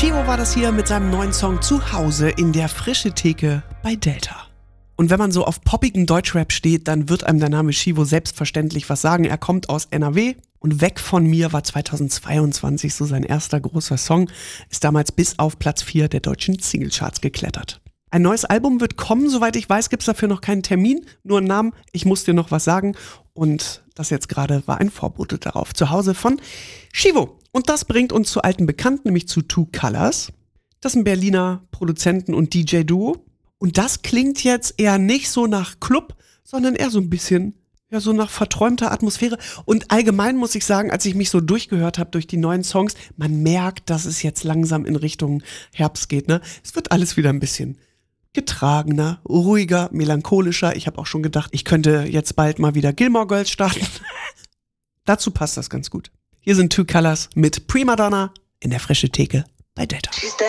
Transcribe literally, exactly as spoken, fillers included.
Shivo war das hier mit seinem neuen Song Zuhause in der Frische Theke bei Delta. Und wenn man so auf poppigen Deutschrap steht, dann wird einem der Name Shivo selbstverständlich was sagen. Er kommt aus N R W und Weg von mir war zweitausendzweiundzwanzig so sein erster großer Song, ist damals bis auf Platz vier der deutschen Singlecharts geklettert. Ein neues Album wird kommen, soweit ich weiß, gibt's dafür noch keinen Termin, nur einen Namen, ich muss dir noch was sagen und das jetzt gerade war ein Vorbote darauf. Zuhause von Shivo. Und das bringt uns zu alten Bekannten, nämlich zu Two Colors. Das ist ein Berliner Produzenten- und D J-Duo. Und das klingt jetzt eher nicht so nach Club, sondern eher so ein bisschen, ja, so nach verträumter Atmosphäre. Und allgemein muss ich sagen, als ich mich so durchgehört habe durch die neuen Songs, man merkt, dass es jetzt langsam in Richtung Herbst geht, ne? Es wird alles wieder ein bisschen getragener, ruhiger, melancholischer. Ich habe auch schon gedacht, ich könnte jetzt bald mal wieder Gilmore Girls starten. Dazu passt das ganz gut. Hier sind Two Colors mit Primadonna in der Frische Theke bei Delta.